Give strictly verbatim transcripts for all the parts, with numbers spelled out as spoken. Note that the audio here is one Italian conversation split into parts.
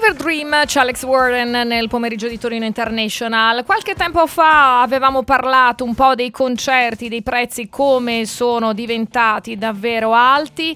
Fever Dream, c'è Alex Warren nel pomeriggio di Torino International. Qualche tempo fa avevamo parlato un po' dei concerti, dei prezzi, come sono diventati davvero alti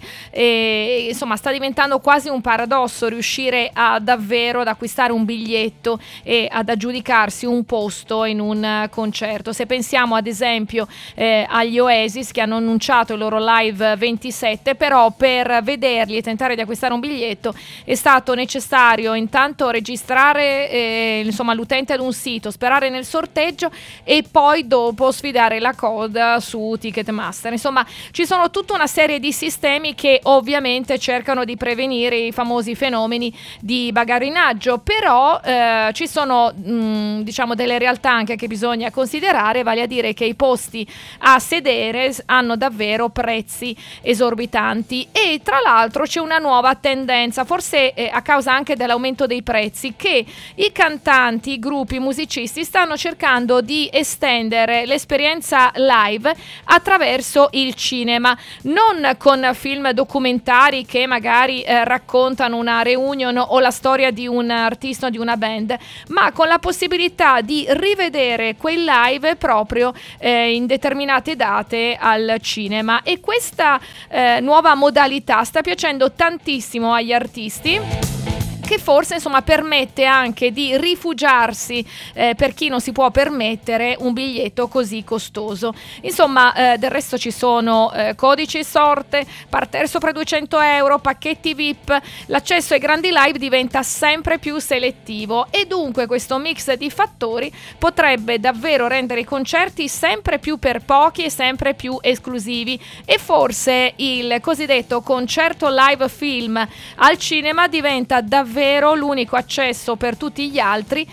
e insomma sta diventando quasi un paradosso riuscire a davvero ad acquistare un biglietto e ad aggiudicarsi un posto in un concerto. Se pensiamo ad esempio eh, agli Oasis, che hanno annunciato il loro live ventisette, però per vederli e tentare di acquistare un biglietto è stato necessario intanto registrare eh, insomma l'utente ad un sito, sperare nel sorteggio e poi dopo sfidare la coda su Ticketmaster. Insomma, ci sono tutta una serie di sistemi che ovviamente cercano di prevenire i famosi fenomeni di bagarinaggio, però eh, ci sono mh, diciamo delle realtà anche che bisogna considerare, vale a dire che i posti a sedere hanno davvero prezzi esorbitanti e tra l'altro c'è una nuova tendenza, forse eh, a causa anche dell'aumento dei prezzi, che i cantanti, i gruppi, i musicisti stanno cercando di estendere l'esperienza live attraverso il cinema, non con film documentari che magari eh, raccontano una reunion o la storia di un artista o di una band, ma con la possibilità di rivedere quel live proprio eh, in determinate date al cinema. E questa eh, nuova modalità sta piacendo tantissimo agli artisti, che forse insomma permette anche di rifugiarsi eh, per chi non si può permettere un biglietto così costoso. Insomma, eh, del resto ci sono eh, codici sorte, parterre sopra i duecento euro, pacchetti V I P, l'accesso ai grandi live diventa sempre più selettivo e dunque questo mix di fattori potrebbe davvero rendere i concerti sempre più per pochi e sempre più esclusivi, e forse il cosiddetto concerto live film al cinema diventa davvero l'unico accesso per tutti gli altri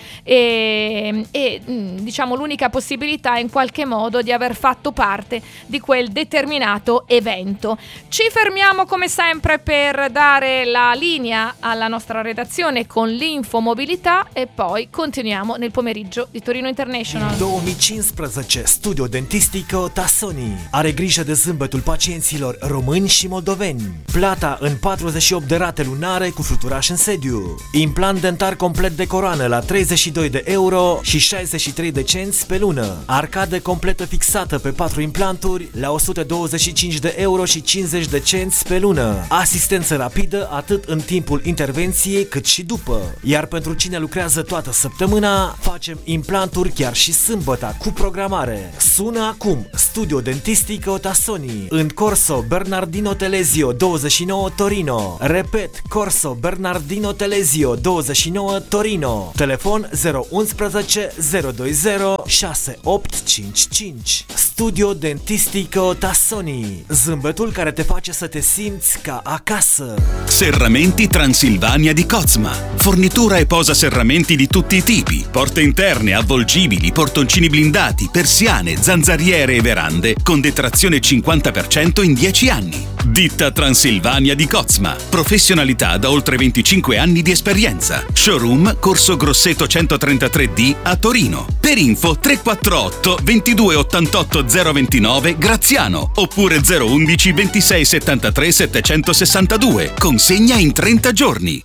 e, e diciamo l'unica possibilità in qualche modo di aver fatto parte di quel determinato evento. Ci fermiamo come sempre per dare la linea alla nostra redazione con l'info mobilità e poi continuiamo nel pomeriggio di Torino International. două mii cincisprezece Studio Dentistico Tassoni are grijă de zâmbetul pacienților români și moldoveni. Plata în patruzeci și opt de rate lunare cu fluturaș în sediu. Implant dentar complet de coroană la treizeci și doi de euro și șaizeci și trei de cenți pe lună. Arcadă completă fixată pe patru implanturi la o sută douăzeci și cinci de euro și cincizeci de cenți pe lună. Asistență rapidă atât în timpul intervenției cât și după. Iar pentru cine lucrează toată săptămâna, facem implanturi chiar și sâmbătă cu programare. Sună acum Studio Dentistico Tassoni în Corso Bernardino Telezio douăzeci și nouă Torino. Repet, Corso Bernardino Telezio douăzeci și nouă Torino. Telefon zero unsprezece zero douăzeci șase opt cinci cinci. Studio Dentistico Tassoni. Zâmbetul care te face să te simți ca acasă. Serramenti Transilvania di Cozma. Fornitura e posa serramenti di tutti i tipi. Porte interne, avvolgibili, portoncini blindati, persiane, zanzariere e verande con detrazione cinquanta per cento in dieci anni. Ditta Transilvania di Cozma. Professionalità da oltre venticinque anni di esperienza. Showroom Corso Grosseto centotrentatré D a Torino. Per info tre quattro otto ventidue ottantotto zero ventinove Graziano oppure zero undici ventisei settantatré settecentosessantadue. Consegna in trenta giorni.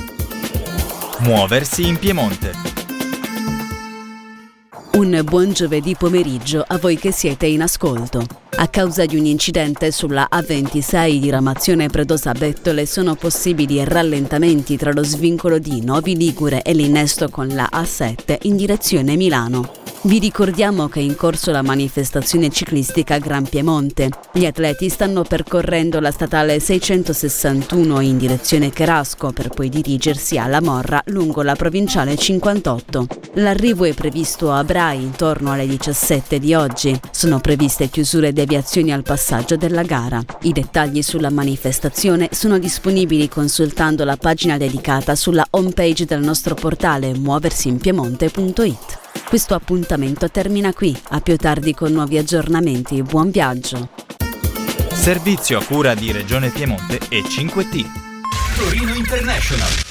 Muoversi in Piemonte. Un buon giovedì pomeriggio a voi che siete in ascolto. A causa di un incidente sulla A ventisei diramazione Predosa Bettole sono possibili rallentamenti tra lo svincolo di Novi Ligure e l'innesto con la A sette in direzione Milano. Vi ricordiamo che è in corso la manifestazione ciclistica Gran Piemonte. Gli atleti stanno percorrendo la statale seicentosessantuno in direzione Cherasco per poi dirigersi alla Morra lungo la provinciale cinquantotto. L'arrivo è previsto a Brai intorno alle diciassette di oggi. Sono previste chiusure e deviazioni al passaggio della gara. I dettagli sulla manifestazione sono disponibili consultando la pagina dedicata sulla homepage del nostro portale muoversinpiemonte punto it. Questo appuntamento termina qui, a più tardi con nuovi aggiornamenti. Buon viaggio! Servizio a cura di Regione Piemonte e cinque T. Torino International.